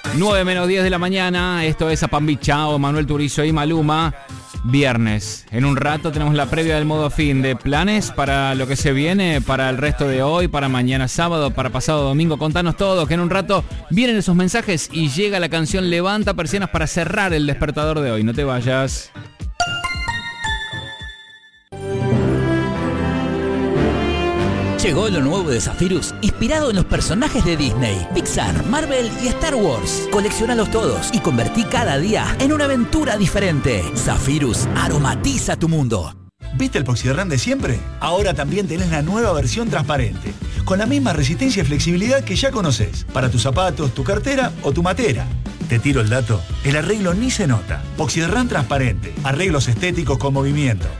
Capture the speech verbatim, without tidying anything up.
nueve menos diez de la mañana, esto es Apambi Chao, Manuel Turizo y Maluma. Viernes, en un rato tenemos la previa del modo fin de planes para lo que se viene, para el resto de hoy, para mañana sábado, para pasado domingo. Contanos todo, que en un rato vienen esos mensajes y llega la canción Levanta Persianas para cerrar el despertador de hoy. No te vayas. Llegó lo nuevo de Zephyrus, inspirado en los personajes de Disney, Pixar, Marvel y Star Wars. Coleccionalos todos y convertí cada día en una aventura diferente. Zephyrus aromatiza tu mundo. ¿Viste el Poxyderran de siempre? Ahora también tenés la nueva versión transparente, con la misma resistencia y flexibilidad que ya conocés, para tus zapatos, tu cartera o tu matera. Te tiro el dato, el arreglo ni se nota. Poxyderran transparente, arreglos estéticos con movimiento.